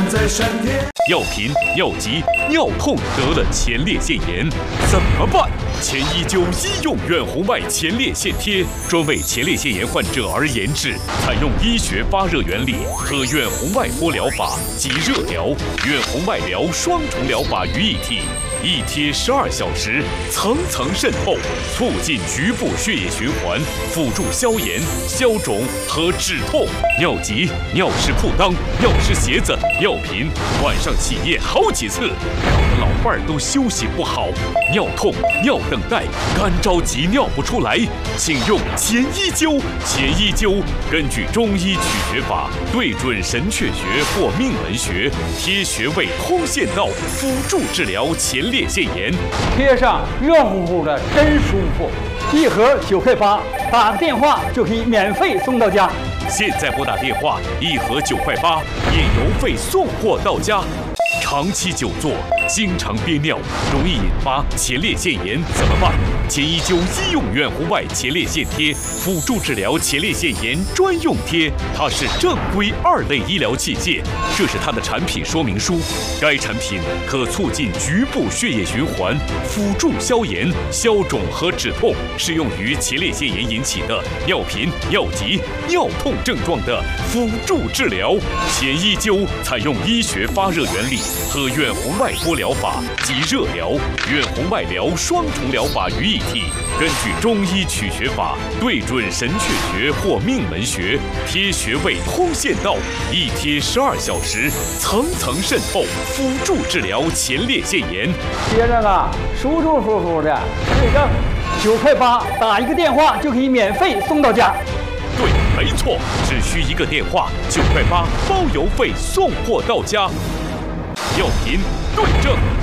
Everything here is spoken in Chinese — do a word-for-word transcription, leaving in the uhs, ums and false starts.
站在山巅。 尿频、尿急、尿痛得了前列腺炎，怎么办？前一灸医用远红外前列腺贴，专为前列腺炎患者而研制，采用医学发热原理和远红外波疗法及热疗、远红外疗双重疗法于一体。一贴十二小时，层层渗透，促进局部血液循环，辅助消炎、消肿和止痛。尿急、尿湿裤裆、尿湿鞋子、尿频，晚上起夜好几次，搞得老伴儿都休息不好。尿痛、尿等待、干着急尿不出来，请用前一灸。前一灸根据中医取穴法，对准神阙穴或命门穴，贴穴位通线道，辅助治疗前列腺炎。 贴上热乎乎的，真舒服。一盒九块八，打个电话就可以免费送到家。 现在拨打电话，一盒九块八，免邮费送货到家。长期久坐，经常憋尿，容易引发前列腺炎，怎么办？前一灸医用远红外前列腺贴，辅助治疗前列腺炎专用贴，它是正规二类医疗器械。这是它的产品说明书。该产品可促进局部血液循环，辅助消炎、消肿和止痛，适用于前列腺炎引起的尿频、尿急、尿痛症状的辅助治疗。前一灸采用医学发热原理和远红外波疗法及热疗、远红外疗双重疗法于一体，根据中医取穴法，对准神阙穴或命门穴，贴穴位通线道，一贴十二小时，层层渗透，辅助治疗前列腺炎。 贴着呢，舒舒服服的，对症。九块八，打一个电话就可以免费送到家。 对，没错，只需一个电话，九块八包邮费送货到家。尿频对症。